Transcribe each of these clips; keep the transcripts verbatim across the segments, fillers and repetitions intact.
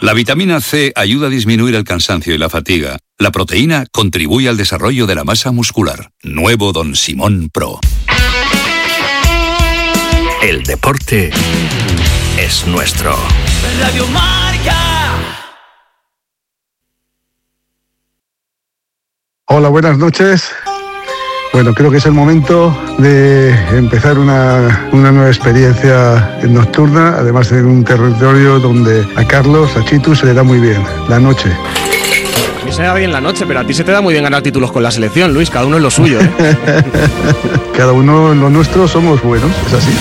La vitamina C ayuda a disminuir el cansancio y la fatiga. La proteína contribuye al desarrollo de la masa muscular. Nuevo Don Simón Pro. El deporte es nuestro. Radio Marca. Hola, buenas noches. Bueno, creo que es el momento de empezar una, una nueva experiencia nocturna, además en un territorio donde a Carlos, a Chitu, se le da muy bien la noche. A mí se me da bien la noche, pero a ti se te da muy bien ganar títulos con la selección, Luis, cada uno es lo suyo, ¿eh? Cada uno en lo nuestro somos buenos, es así.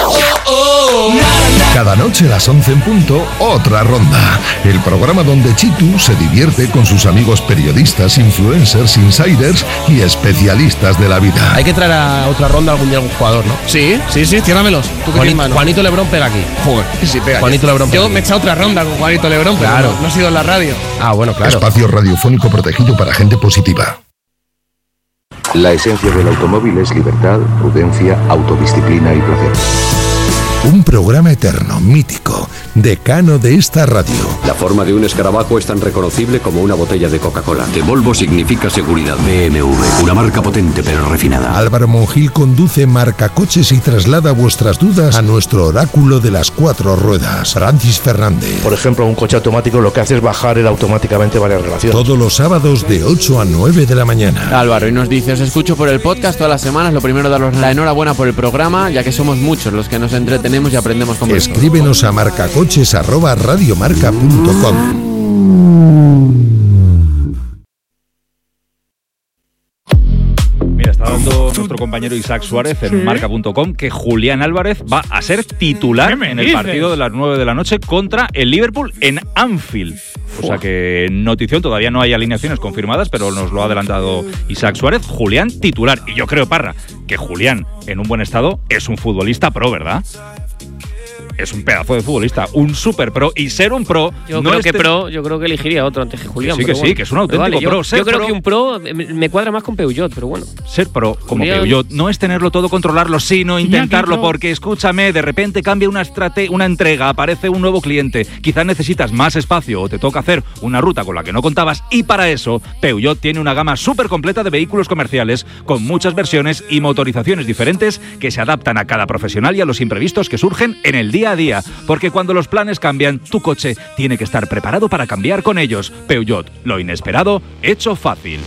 Cada noche a las once en punto, otra ronda. El programa donde Chitu se divierte con sus amigos periodistas, influencers, insiders y especialistas de la vida. Hay que traer a otra ronda algún día algún jugador, ¿no? Sí, sí, sí, ciérramelos. ¿Tú qué Juanito, mano? Juanito Lebrón pega aquí. Joder, sí, pega. Juanito Lebrón pega Yo aquí. me he echado otra ronda con Juanito Lebrón, pero Claro. no, no ha sido en la radio. Ah, bueno, claro. Espacio radiofónico protegido para gente positiva. La esencia del automóvil es libertad, prudencia, autodisciplina y placer. Un programa eterno, mítico, decano de esta radio. La forma de un escarabajo es tan reconocible como una botella de Coca-Cola. De Volvo significa seguridad. B M W, una marca potente pero refinada. Álvaro Monjil conduce Marcacoches y traslada vuestras dudas a nuestro oráculo de las cuatro ruedas, Francis Fernández. Por ejemplo, un coche automático lo que hace es bajar el automáticamente varias relaciones. Todos los sábados de ocho a nueve de la mañana. Álvaro, y nos dice, os escucho por el podcast todas las semanas. Lo primero, daros la enhorabuena por el programa, ya que somos muchos los que nos entretenemos y aprendemos con vosotros. Escríbenos a marcacoches arroba radiomarca punto com. Mira, está dando nuestro compañero Isaac Suárez en marca punto com que Julián Álvarez va a ser titular en el partido de las nueve de la noche contra el Liverpool en Anfield. O sea que notición, todavía no hay alineaciones confirmadas, pero nos lo ha adelantado Isaac Suárez. Julián titular. Y yo creo, Parra, que Julián, en un buen estado, es un futbolista pro, ¿verdad? Es un pedazo de futbolista, un super pro, y ser un pro. Yo no creo es que pro, yo creo que elegiría otro antes que Julián. Que sí, que bueno. sí, que es un auténtico vale, yo, pro. Ser yo creo pro, que un pro me, me cuadra más con Peugeot, pero bueno. Ser pro, como Julián. Peugeot, no es tenerlo todo, controlarlo, sino intentarlo, porque escúchame, de repente cambia una estrate- una entrega, aparece un nuevo cliente, quizás necesitas más espacio o te toca hacer una ruta con la que no contabas, y para eso Peugeot tiene una gama súper completa de vehículos comerciales con muchas versiones y motorizaciones diferentes que se adaptan a cada profesional y a los imprevistos que surgen en el día a día, porque cuando los planes cambian, tu coche tiene que estar preparado para cambiar con ellos. Peugeot, lo inesperado, hecho fácil.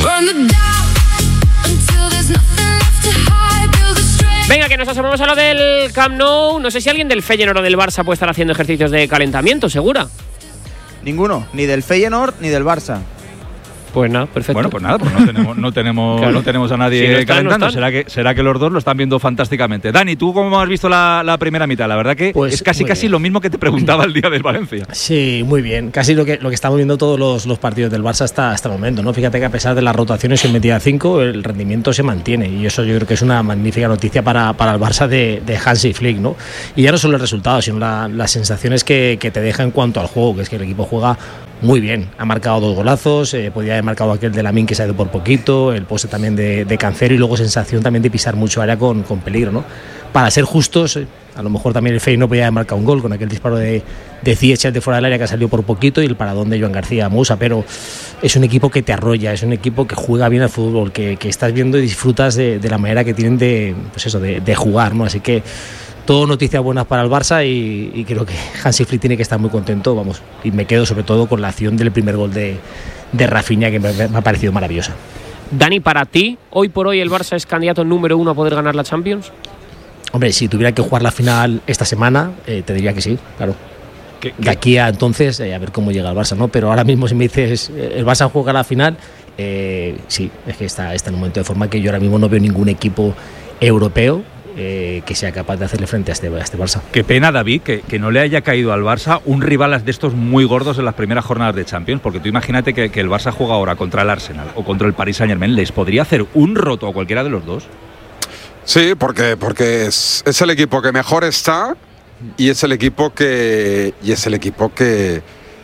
Venga, que nos asomamos a lo del Camp Nou. No sé si alguien del Feyenoord o del Barça puede estar haciendo ejercicios de calentamiento, ¿segura? Ninguno, ni del Feyenoord ni del Barça. Pues nada, perfecto. Bueno, pues nada, pues no tenemos, no tenemos, Claro. no tenemos a nadie Si no están, calentando. no están. ¿Será que, será que los dos lo están viendo fantásticamente? Dani, ¿tú cómo has visto la, la primera mitad? La verdad que Pues es casi muy casi bien. lo mismo que te preguntaba el día del Valencia. Sí, muy bien. Casi lo que, lo que estamos viendo todos los, los partidos del Barça hasta, hasta el momento, ¿no? Fíjate que a pesar de las rotaciones en metida cinco, el rendimiento se mantiene. Y eso yo creo que es una magnífica noticia para, para el Barça de, de Hansi Flick, ¿no? Y ya no solo el resultado, sino la- las sensaciones que, que te deja en cuanto al juego, que es que el equipo juega muy bien. Ha marcado dos golazos, eh, podía haber marcado aquel de Lamine que se ha ido por poquito, el poste también de, de Cancelo, y luego sensación también de pisar mucho área con, con peligro, ¿no? Para ser justos, eh, a lo mejor también el Fey no podía haber marcado un gol con aquel disparo de, de Ziyech de fuera del área que ha salido por poquito, y el paradón de Joan García Moussa, pero es un equipo que te arrolla, es un equipo que juega bien al fútbol, que, que estás viendo y disfrutas de, de la manera que tienen de, pues eso, de, de jugar, ¿no? Así que todo noticias buenas para el Barça, y, y creo que Hansi Flick tiene que estar muy contento, vamos, y me quedo sobre todo con la acción del primer gol de, de Rafinha, que me, me ha parecido maravillosa. Dani, para ti, hoy por hoy el Barça es candidato número uno a poder ganar la Champions. Hombre, si tuviera que jugar la final esta semana, eh, te diría que sí, claro. ¿Qué, qué? De aquí a entonces, eh, a ver cómo llega el Barça, ¿no? Pero ahora mismo si me dices, eh, ¿el Barça juega la final? Eh, sí, es que está, está en un momento de forma que yo ahora mismo no veo ningún equipo europeo eh, que sea capaz de hacerle frente a este, a este Barça. Qué pena, David, que, que no le haya caído al Barça un rival de estos muy gordos en las primeras jornadas de Champions, porque tú imagínate que, que el Barça juega ahora contra el Arsenal o contra el Paris Saint-Germain, ¿les podría hacer un roto a cualquiera de los dos? Sí, porque, porque es, es el equipo que mejor está y es el equipo que y es el equipo que,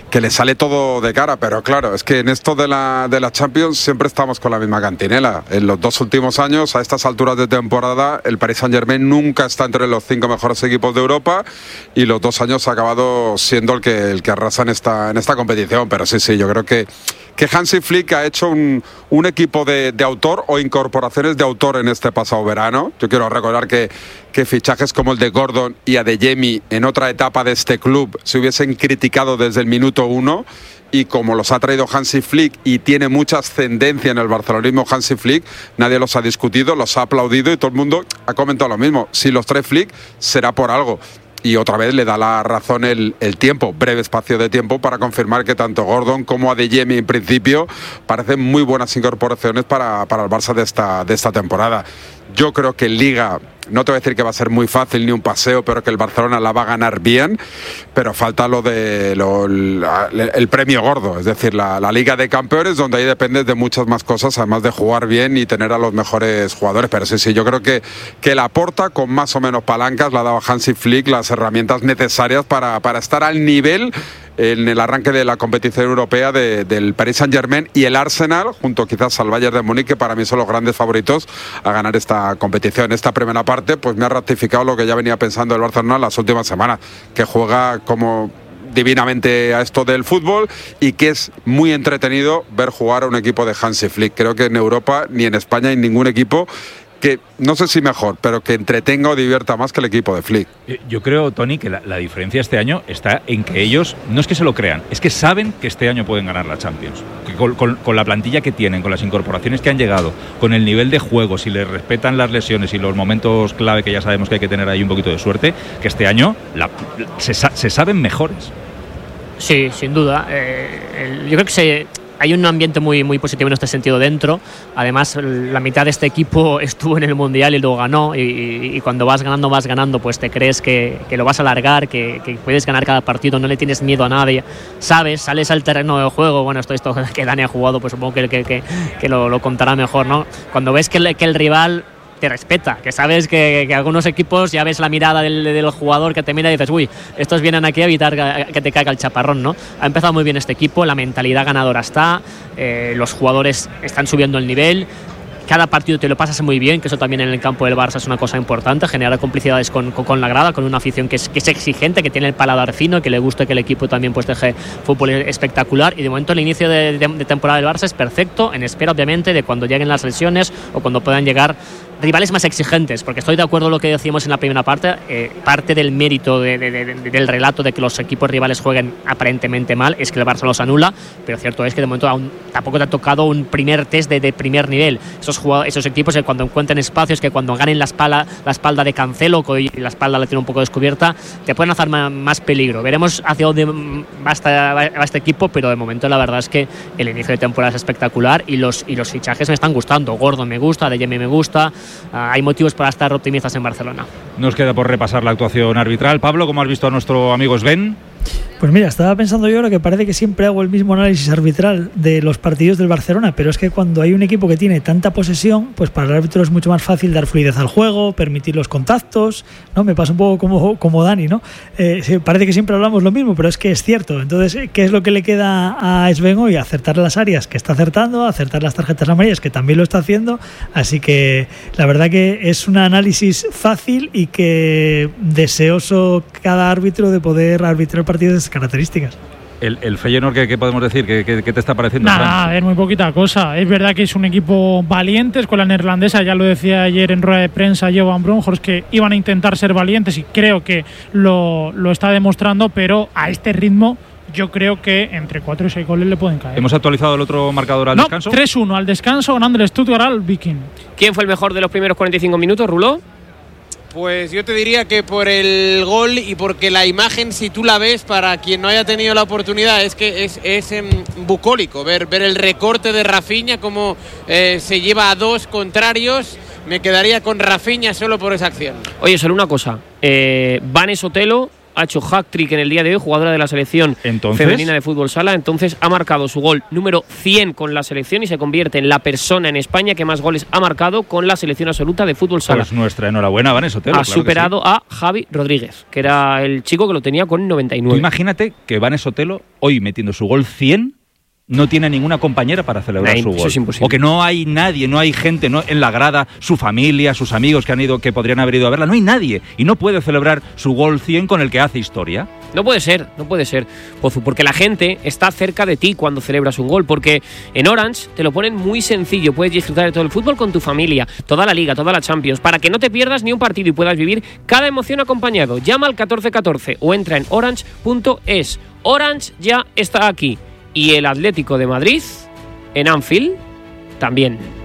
que le sale todo de cara, pero claro, es que en esto de la, de la Champions siempre estamos con la misma cantinela. En los dos últimos años, a estas alturas de temporada, el Paris Saint-Germain nunca está entre los cinco mejores equipos de Europa y los dos años ha acabado siendo el que, el que arrasa en esta, en esta competición. Pero sí, sí, yo creo que, que Hansi Flick ha hecho un, un equipo de, de autor o incorporaciones de autor en este pasado verano. Yo quiero recordar que, que fichajes como el de Gordon y Adeyemi en otra etapa de este club se hubiesen criticado desde el minuto uno, y como los ha traído Hansi Flick y tiene mucha ascendencia en el barcelonismo Hansi Flick, nadie los ha discutido, los ha aplaudido y todo el mundo ha comentado lo mismo. Si los trae Flick será por algo. Y otra vez le da la razón el, el tiempo, breve espacio de tiempo, para confirmar que tanto Gordon como Adeyemi en principio parecen muy buenas incorporaciones para, para el Barça de esta, de esta temporada. Yo creo que en Liga, no te voy a decir que va a ser muy fácil ni un paseo, pero que el Barcelona la va a ganar bien, pero falta lo de lo, la, el premio gordo, es decir, la, la Liga de Campeones, donde ahí dependes de muchas más cosas, además de jugar bien y tener a los mejores jugadores. Pero sí, sí, yo creo que, que la aporta con más o menos palancas, le ha dado a Hansi Flick las herramientas necesarias para, para estar al nivel en el arranque de la competición europea de, del Paris Saint-Germain y el Arsenal, junto quizás al Bayern de Múnich, que para mí son los grandes favoritos a ganar esta competición. Esta primera parte pues me ha ratificado lo que ya venía pensando el Barcelona las últimas semanas, que juega como divinamente a esto del fútbol y que es muy entretenido ver jugar a un equipo de Hansi Flick. Creo que en Europa ni en España hay ningún equipo que, no sé si mejor, pero que entretenga o divierta más que el equipo de Flick. Yo creo, Tony, que la, la diferencia este año está en que ellos, no es que se lo crean, es que saben que este año pueden ganar la Champions. Que con, con, con la plantilla que tienen, con las incorporaciones que han llegado, con el nivel de juego, si les respetan las lesiones y los momentos clave que ya sabemos que hay que tener ahí un poquito de suerte, que este año la, se, se saben mejores. Sí, sin duda. Eh, el, yo creo que se... Hay un ambiente muy, muy positivo en este sentido dentro. Además, la mitad de este equipo estuvo en el Mundial y lo ganó. Y, y, y cuando vas ganando, vas ganando, pues te crees que, que lo vas a alargar, que, que puedes ganar cada partido, no le tienes miedo a nadie. Sabes, sales al terreno de juego. Bueno, esto, esto que Dani ha jugado, pues supongo que, que, que, que lo, lo contará mejor, ¿no? Cuando ves que el, que el rival te respeta, que sabes que, que algunos equipos ya ves la mirada del, del jugador que te mira y dices, uy, estos vienen aquí a evitar que, que te caiga el chaparrón, ¿no? Ha empezado muy bien este equipo, la mentalidad ganadora está, eh, los jugadores están subiendo el nivel. Cada partido te lo pasas muy bien, que eso también en el campo del Barça es una cosa importante, generar complicidades con, con, con la grada, con una afición que es, que es exigente, que tiene el paladar fino, que le gusta que el equipo también pues deje fútbol espectacular. Y de momento el inicio de, de, de temporada del Barça es perfecto, en espera obviamente de cuando lleguen las lesiones o cuando puedan llegar rivales más exigentes, porque estoy de acuerdo con lo que decíamos en la primera parte, eh, parte del mérito de, de, de, de, del relato de que los equipos rivales jueguen aparentemente mal es que el Barça los anula, pero cierto es que de momento aún tampoco te ha tocado un primer test de, de primer nivel. Esos, esos equipos que cuando encuentren espacios, que cuando ganen la espalda, la espalda de Cancelo, que hoy la espalda la tiene un poco descubierta, te pueden hacer más, más peligro. Veremos hacia dónde va, esta, va este equipo, pero de momento la verdad es que el inicio de temporada es espectacular y los, y los fichajes me están gustando. Gordon me gusta, Adeyemi me gusta. Uh, hay motivos para estar optimistas en Barcelona. Nos queda por repasar la actuación arbitral. Pablo, ¿cómo has visto a nuestro amigo Sven? Pues mira, estaba pensando yo ahora que parece que siempre hago el mismo análisis arbitral de los partidos del Barcelona, pero es que cuando hay un equipo que tiene tanta posesión, pues para el árbitro es mucho más fácil dar fluidez al juego, permitir los contactos, ¿no? Me pasa un poco como, como Dani, ¿no? Eh, parece que siempre hablamos lo mismo, pero es que es cierto. Entonces, ¿qué es lo que le queda a Sven hoy? Acertar las áreas que está acertando, acertar las tarjetas amarillas que también lo está haciendo, así que la verdad que es un análisis fácil y que deseoso cada árbitro de poder arbitrar partidos de esas características. El, el Feyenoord, ¿qué, ¿qué podemos decir? ¿Qué, qué, qué te está pareciendo? Nada, es muy poquita cosa. Es verdad que es un equipo valiente, escuela neerlandesa, ya lo decía ayer en rueda de prensa Johan Bronkhorst, que iban a intentar ser valientes y creo que lo, lo está demostrando, pero a este ritmo yo creo que entre cuatro y seis goles le pueden caer. ¿Hemos actualizado el otro marcador al no, descanso? tres uno al descanso, ganando el Stuttgart al Viking. ¿Quién fue el mejor de los primeros cuarenta y cinco minutos, Ruló? Pues yo te diría que por el gol y porque la imagen, si tú la ves, para quien no haya tenido la oportunidad, es que es, es eh, bucólico ver, ver el recorte de Rafinha, cómo eh, se lleva a dos contrarios. Me quedaría con Rafinha solo por esa acción. Oye, solo una cosa, eh, Vane Sotelo ha hecho hat-trick en el día de hoy, jugadora de la selección ¿Entonces? femenina de fútbol sala. Entonces ha marcado su gol número cien con la selección y se convierte en la persona en España que más goles ha marcado con la selección absoluta de fútbol sala. Pues nuestra enhorabuena, Vanessa Sotelo. Ha claro superado sí. a Javi Rodríguez, que era el chico que lo tenía con noventa y nueve. Tú imagínate que Vanessa Sotelo, hoy metiendo su gol cien, no tiene ninguna compañera para celebrar Nah, su eso gol. es imposible. O que no hay nadie, no hay gente no, en la grada, su familia, sus amigos que han ido, que podrían haber ido a verla. No hay nadie. Y no puede celebrar su gol cien con el que hace historia. No puede ser, no puede ser, Pozu, porque la gente está cerca de ti cuando celebras un gol, porque en Orange te lo ponen muy sencillo, puedes disfrutar de todo el fútbol con tu familia, toda la Liga, toda la Champions, para que no te pierdas ni un partido y puedas vivir cada emoción acompañado. Llama al catorce catorce o entra en orange punto es. Orange ya está aquí y el Atlético de Madrid en Anfield también.